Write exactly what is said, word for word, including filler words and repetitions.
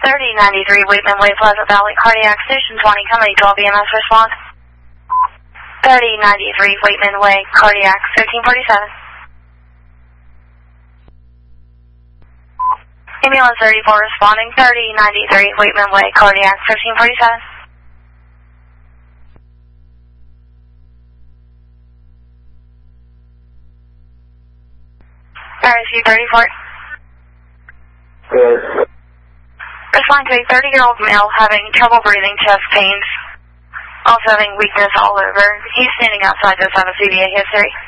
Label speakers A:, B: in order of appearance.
A: thirty ninety-three Wheatman Way, Pleasant Valley, cardiac station twenty, company twelve E M S response. thirty ninety-three Wheatman Way, cardiac thirteen forty-seven. Ambulance thirty-four responding, thirty ninety-three Wheatman Way, cardiac fifteen forty-seven. R S U thirty-four.
B: Yes.
A: Respond to a thirty-year-old male having trouble breathing, chest pains, also having weakness all over. He's standing outside, does have a C V A history.